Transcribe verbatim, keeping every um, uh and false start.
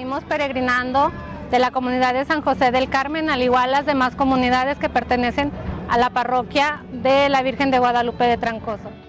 venimos peregrinando de la comunidad de San José del Carmen, al igual las demás comunidades que pertenecen a la parroquia de la Virgen de Guadalupe de Trancoso.